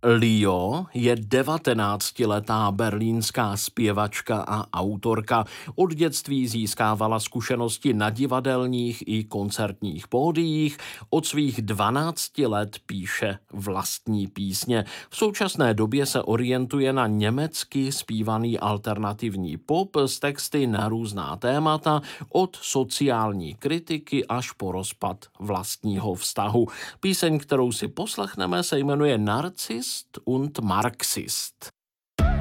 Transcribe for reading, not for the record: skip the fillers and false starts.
Lio je 19letá berlínská zpěvačka a autorka. Od dětství získávala zkušenosti na divadelních i koncertních pódiích. Od svých 12 let píše vlastní písně. V současné době se orientuje na německy zpívaný alternativní pop s texty na různá témata, od sociální kritiky až po rozpad vlastního vztahu. Píseň, kterou si poslechneme, se jmenuje Narzisst und Marxist.